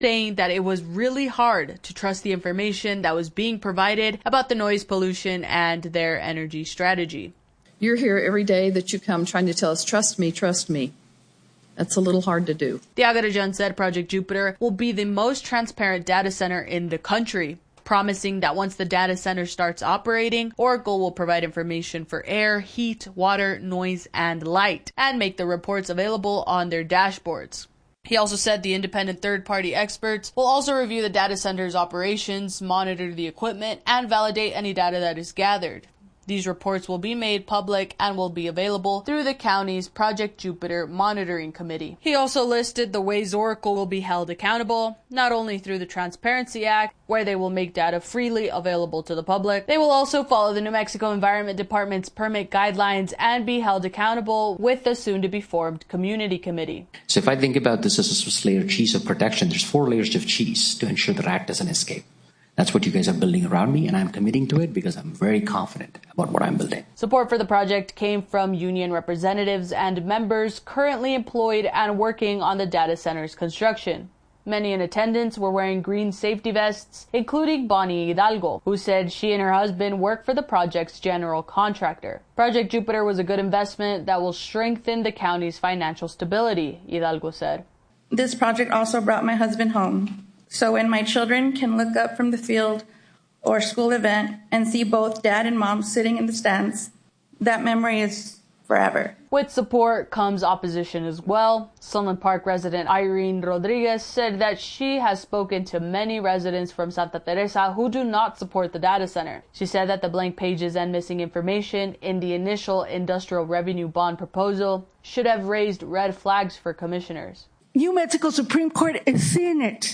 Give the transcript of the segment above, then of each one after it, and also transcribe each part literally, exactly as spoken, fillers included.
saying that it was really hard to trust the information that was being provided about the noise pollution and their energy strategy. You're here every day that you come trying to tell us, trust me, trust me. That's a little hard to do. Thiagarajan said Project Jupiter will be the most transparent data center in the country, promising that once the data center starts operating, Oracle will provide information for air, heat, water, noise, and light, and make the reports available on their dashboards. He also said the independent third-party experts will also review the data center's operations, monitor the equipment, and validate any data that is gathered. These reports will be made public and will be available through the county's Project Jupiter Monitoring Committee. He also listed the ways Oracle will be held accountable, not only through the Transparency Act, where they will make data freely available to the public. They will also follow the New Mexico Environment Department's permit guidelines and be held accountable with the soon-to-be-formed Community Committee. So if I think about this as a layer cheese of protection, there's four layers of cheese to ensure the rat doesn't escape. That's what you guys are building around me, and I'm committing to it because I'm very confident about what I'm building. Support for the project came from union representatives and members currently employed and working on the data center's construction. Many in attendance were wearing green safety vests, including Bonnie Hidalgo, who said she and her husband work for the project's general contractor. Project Jupiter was a good investment that will strengthen the county's financial stability, Hidalgo said. This project also brought my husband home. So when my children can look up from the field or school event and see both dad and mom sitting in the stands, that memory is forever. With support comes opposition as well. Sunland Park resident Irene Rodriguez said that she has spoken to many residents from Santa Teresa who do not support the data center. She said that the blank pages and missing information in the initial industrial revenue bond proposal should have raised red flags for commissioners. New Mexico Supreme Court is seeing it.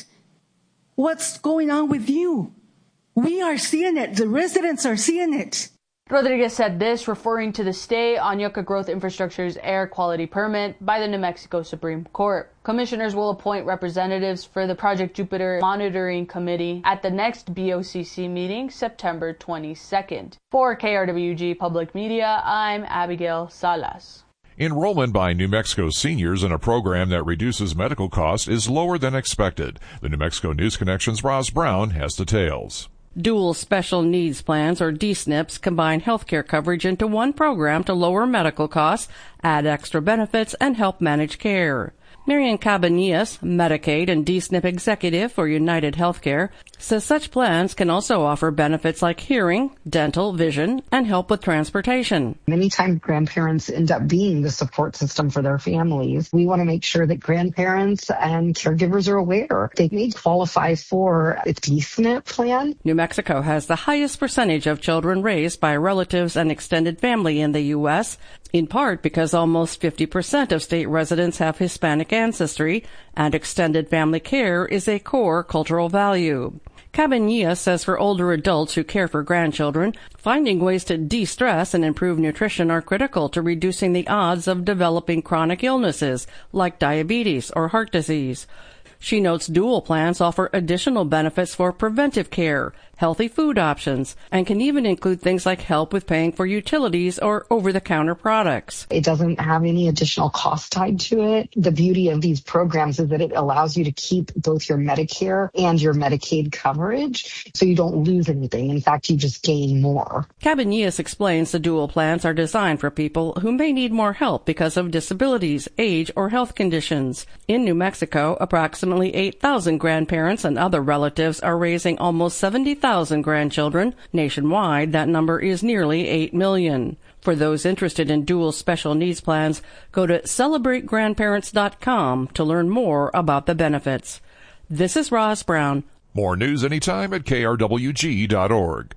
What's going on with you? We are seeing it. The residents are seeing it. Rodriguez said this, referring to the stay on Yucca Growth Infrastructure's air quality permit by the New Mexico Supreme Court. Commissioners will appoint representatives for the Project Jupiter Monitoring Committee at the next B O C C meeting, September twenty-second. For K R W G Public Media, I'm Abigail Salas. Enrollment by New Mexico seniors in a program that reduces medical costs is lower than expected. The New Mexico News Connection's Roz Brown has details. Dual Special Needs Plans, or D S N Ps, combine healthcare coverage into one program to lower medical costs, add extra benefits, and help manage care. Marian Cabanillas, Medicaid and D S N P executive for United Healthcare, says such plans can also offer benefits like hearing, dental, vision, and help with transportation. Many times grandparents end up being the support system for their families. We want to make sure that grandparents and caregivers are aware they may qualify for a D S N P plan. New Mexico has the highest percentage of children raised by relatives and extended family in the U S, in part because almost fifty percent of state residents have Hispanic ancestry, and extended family care is a core cultural value. Cabanilla says for older adults who care for grandchildren, finding ways to de-stress and improve nutrition are critical to reducing the odds of developing chronic illnesses like diabetes or heart disease. She notes dual plans offer additional benefits for preventive care, healthy food options, and can even include things like help with paying for utilities or over-the-counter products. It doesn't have any additional cost tied to it. The beauty of these programs is that it allows you to keep both your Medicare and your Medicaid coverage, so you don't lose anything. In fact, you just gain more. Cabanillas explains the dual plans are designed for people who may need more help because of disabilities, age, or health conditions. In New Mexico, approximately eight thousand grandparents and other relatives are raising almost seventy thousand grandchildren. Nationwide, that number is nearly eight million. For those interested in dual special needs plans, go to celebrate grandparents dot com to learn more about the benefits. This is Roz Brown. More news anytime at K R W G dot org.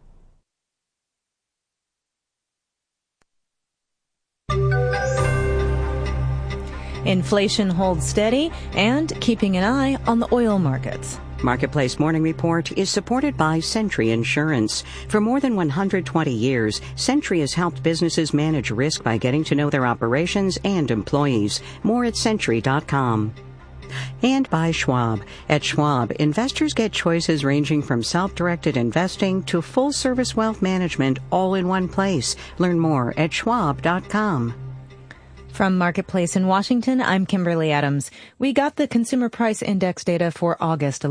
Inflation holds steady and keeping an eye on the oil markets. Marketplace Morning Report is supported by Sentry Insurance. For more than one hundred twenty years, Sentry has helped businesses manage risk by getting to know their operations and employees. More at Sentry dot com. And by Schwab. At Schwab, investors get choices ranging from self-directed investing to full-service wealth management all in one place. Learn more at Schwab dot com. From Marketplace in Washington, I'm Kimberly Adams. We got the Consumer Price Index data for August